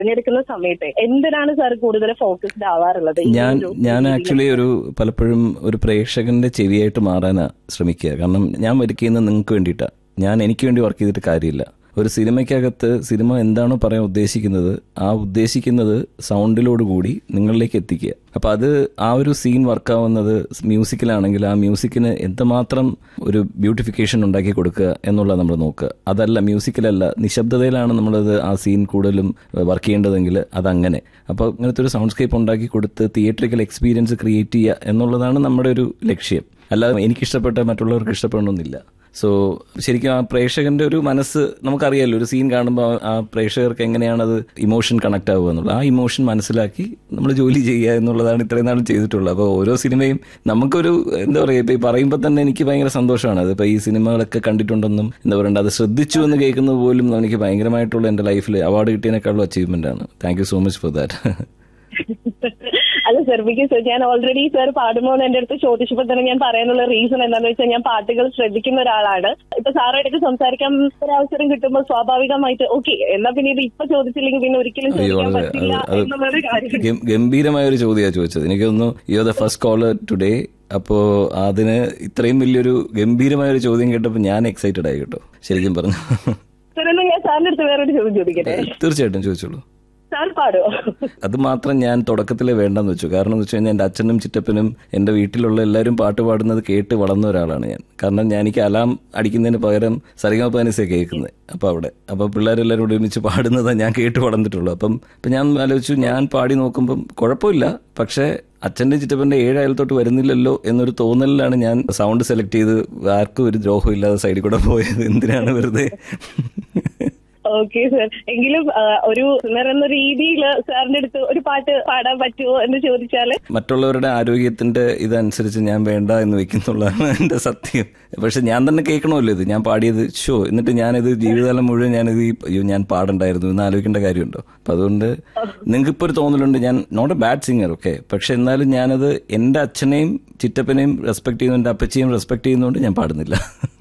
തിരഞ്ഞെടുക്കുന്ന സമയത്ത് എന്തിനാണ് സാർ കൂടുതൽ ഫോക്കസ്ഡ് ആവാറുള്ളത്? ഞാൻ ആക്ച്വലി പലപ്പോഴും ഒരു പ്രേക്ഷകന്റെ ചെവിയായിട്ട് മാറാനാ ശ്രമിക്കുക. കാരണം ഞാൻ വർക്ക് ചെയ്യുന്നത് നിങ്ങൾക്ക് വേണ്ടിയിട്ടാണ്. ഞാൻ എനിക്ക് വേണ്ടി വർക്ക് ചെയ്തിട്ട് കാര്യമില്ല. ഒരു സിനിമയ്ക്കകത്ത് സിനിമ എന്താണോ പറയാൻ ഉദ്ദേശിക്കുന്നത് സൗണ്ടിലോടുകൂടി നിങ്ങളിലേക്ക് എത്തിക്കുക. അപ്പൊ അത് ആ ഒരു സീൻ വർക്കാവുന്നത് മ്യൂസിക്കിലാണെങ്കിൽ ആ മ്യൂസിക്കിന് എന്തുമാത്രം ഒരു ബ്യൂട്ടിഫിക്കേഷൻ ഉണ്ടാക്കി കൊടുക്കുക എന്നുള്ളത് നമ്മൾ നോക്കുക. അതല്ല, മ്യൂസിക്കിലല്ല, നിശബ്ദതയിലാണ് നമ്മളത് ആ സീൻ കൂടുതലും വർക്ക് ചെയ്യേണ്ടതെങ്കിൽ അതങ്ങനെ. അപ്പോൾ ഇങ്ങനത്തെ ഒരു സൗണ്ട്സ്കേപ്പ് ഉണ്ടാക്കി കൊടുത്ത് തിയേറ്ററിക്കൽ എക്സ്പീരിയൻസ് ക്രിയേറ്റ് ചെയ്യുക എന്നുള്ളതാണ് നമ്മുടെ ഒരു ലക്ഷ്യം. അല്ലാതെ എനിക്കിഷ്ടപ്പെട്ട മറ്റുള്ളവർക്ക് ഇഷ്ടപ്പെടണമെന്നില്ല. സോ ശരിക്കും ആ പ്രേക്ഷകന്റെ ഒരു മനസ്സ് നമുക്കറിയാമല്ലോ, ഒരു സീൻ കാണുമ്പോൾ ആ പ്രേക്ഷകർക്ക് എങ്ങനെയാണ് അത് ഇമോഷൻ കണക്ട് ആവുക എന്നുള്ളത്. ആ ഇമോഷൻ മനസ്സിലാക്കി നമ്മൾ ജോലി ചെയ്യുക എന്നുള്ളതാണ് ഇത്രയും നാളും ചെയ്തിട്ടുള്ളത്. അപ്പോൾ ഓരോ സിനിമയും നമുക്കൊരു എന്താ പറയുക, ഇപ്പം ഈ പറയുമ്പോൾ തന്നെ എനിക്ക് ഭയങ്കര സന്തോഷമാണ്. അതിപ്പോൾ ഈ സിനിമകളൊക്കെ കണ്ടിട്ടുണ്ടെന്നും എന്താ പറയണ്ട, അത് ശ്രദ്ധിച്ചു എന്ന് കേൾക്കുന്നത് പോലും എനിക്ക് ഭയങ്കരമായിട്ടുള്ള എൻ്റെ ലൈഫിൽ അവാർഡ് കിട്ടിയതിനേക്കാളും അച്ചീവ്മെന്റ് ആണ്. Thank you so much for that. അല്ല സർ, ബിക്കോസ് ഞാൻ ഓൾറെഡി സർ പാടുമ്പോൾ എന്റെ അടുത്ത് ചോദിച്ചപ്പോൾ തന്നെ ഞാൻ പറയാനുള്ള റീസൺ എന്താണെന്ന് വെച്ചാൽ ഞാൻ പാട്ടുകൾ ശ്രദ്ധിക്കുന്ന ഒരാളാണ്. ഇപ്പൊ സാറായിട്ട് സംസാരിക്കാൻ ഒരു അവസരം കിട്ടുമ്പോൾ സ്വാഭാവികമായിട്ട് ഓക്കെ എന്നാ പിന്നെ ഇത് ഇപ്പൊ ചോദിച്ചില്ലെങ്കിൽ പിന്നെ ഒരിക്കലും ചോദിക്കാൻ പറ്റില്ല എന്നുള്ളൊരു കാര്യം. ഗംഭീരമായ ഒരു ചോദ്യമാണ് ചോദിച്ചത്. എനിക്ക് തോന്നുന്നു you are the first collar today. അപ്പോ അതിന് ഇത്രയും വലിയൊരു ഗംഭീരമായ ഒരു ചോദ്യം കേട്ടപ്പോൾ ഞാൻ എക്സൈറ്റഡ് ആയി കേട്ടോ, ശരിക്കും പറഞ്ഞു. സർ എന്നാ ഞാൻ സാറിന്റെ അടുത്ത് വേറൊരു ചോദ്യം ചോദിക്കട്ടെ? തീർച്ചയായിട്ടും ചോദിച്ചോളൂ. സാർ പാടുമോ? അത് മാത്രം ഞാൻ തുടക്കത്തിലേ വേണ്ടെന്ന് വെച്ചു. കാരണം എന്ന് വെച്ച് കഴിഞ്ഞാൽ എൻ്റെ അച്ഛനും ചിറ്റപ്പനും എൻ്റെ വീട്ടിലുള്ള എല്ലാവരും പാട്ട് പാടുന്നത് കേട്ട് വളർന്ന ഒരാളാണ് ഞാൻ. കാരണം എനിക്ക് അലാം അടിക്കുന്നതിന് പകരം സരിഗമപനിസ കേൾക്കുന്നത്. അപ്പോൾ പിള്ളേരെല്ലാവരും കൂടി ഒരുമിച്ച് പാടുന്നതാണ് ഞാൻ കേട്ട് വളർന്നിട്ടുള്ളൂ. അപ്പം ഞാൻ ആലോചിച്ചു, ഞാൻ പാടി നോക്കുമ്പം കുഴപ്പമില്ല, പക്ഷേ അച്ഛൻ്റെ ചിറ്റപ്പൻ്റെ 7 അയലത്തോട്ട് വരുന്നില്ലല്ലോ എന്നൊരു തോന്നലിലാണ് ഞാൻ സൗണ്ട് സെലക്ട് ചെയ്ത് ആർക്കും ഒരു ദ്രോഹം ഇല്ലാതെ സൈഡിൽ കൂടെ പോയത്. എന്തിനാണ് വെറുതെ. ഓക്കെ സർ, എങ്കിലും ഒരു സിംഗർ എന്ന രീതിയിൽ സാറിന്റെ അടുത്ത് ഒരു പാട്ട് പാടാൻ പറ്റുമോ എന്ന് ചോദിച്ചാല്? മറ്റുള്ളവരുടെ ആരോഗ്യത്തിന്റെ ഇതനുസരിച്ച് ഞാൻ വേണ്ട എന്ന് വെക്കുന്നുള്ളതാണ് എന്റെ സത്യം. പക്ഷെ ഞാൻ തന്നെ കേൾക്കണമല്ലോ ഇത് ഞാൻ പാടിയത് ഷോ, എന്നിട്ട് ഞാനിത് ജീവിതകാലം മുഴുവൻ ഞാൻ പാടണ്ടായിരുന്നു എന്ന് ആലോചിക്കേണ്ട കാര്യമുണ്ടോ? അപ്പൊ അതുകൊണ്ട് നിങ്ങൾക്ക് ഇപ്പൊ ഒരു തോന്നലുണ്ട് ഞാൻ not A bad singer, okay, പക്ഷെ എന്നാലും ഞാനത് എന്റെ അച്ഛനെയും ചിറ്റപ്പനെയും റെസ്പെക്ട് ചെയ്യുന്നു, എന്റെ അപ്പച്ചിയും റെസ്പെക്ട് ചെയ്യുന്നതുകൊണ്ട് ഞാൻ പാടുന്നില്ല.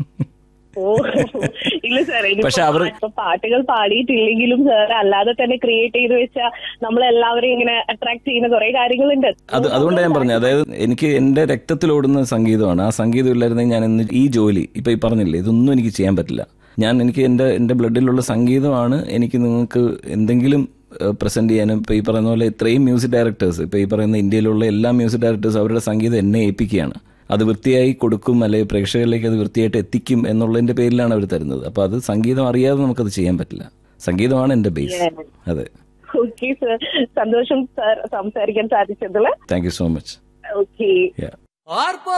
ഇല്ല സാർ, പാട്ടുകൾ പാടിയിട്ടില്ലെങ്കിലും സാർ അല്ലാതെ തന്നെ ക്രിയേറ്റ് ചെയ്ത് വെച്ചാൽ നമ്മളെല്ലാവരും ഇങ്ങനെ അട്രാക്ട് ചെയ്യുന്ന കുറെ കാര്യങ്ങളുണ്ട്. അതുകൊണ്ട് ഞാൻ പറഞ്ഞു, അതായത് എനിക്ക് എന്റെ രക്തത്തിലോടുന്ന സംഗീതമാണ്. ആ സംഗീതം ഇല്ലായിരുന്നെങ്കിൽ ഞാൻ ഇന്ന് ഈ ജോലി ഇപ്പൊ ഈ പറഞ്ഞില്ലേ ഇതൊന്നും എനിക്ക് ചെയ്യാൻ പറ്റില്ല. എനിക്ക് എന്റെ ബ്ലഡിലുള്ള സംഗീതമാണ് എനിക്ക് നിങ്ങൾക്ക് എന്തെങ്കിലും പ്രസന്റ് ചെയ്യാനും. ഇപ്പൊ ഈ പറയുന്ന പോലെ ഇത്രയും മ്യൂസിക് ഡയറക്ടേഴ്സ്, ഇപ്പൊ ഈ പറയുന്ന ഇന്ത്യയിലുള്ള എല്ലാ മ്യൂസിക് ഡയറക്ടേഴ്സ് അവരുടെ സംഗീതം എന്നെ ഏൽപ്പിക്കുകയാണ്. അത് വൃത്തിയായി കൊടുക്കും, അല്ലെങ്കിൽ പ്രേക്ഷകരിലേക്ക് അത് വൃത്തിയായിട്ട് എത്തിക്കും എന്നുള്ളതിന്റെ പേരിലാണ് അവർ തരുന്നത്. അപ്പൊ അത് സംഗീതം അറിയാതെ നമുക്കത് ചെയ്യാൻ പറ്റില്ല. സംഗീതമാണ് എന്റെ ബേസ്. അതെ. ഓക്കെ സർ, സന്തോഷം സാർ സംസാരിക്കാൻ സാധിച്ചതിൽ. Thank you so much. Okay.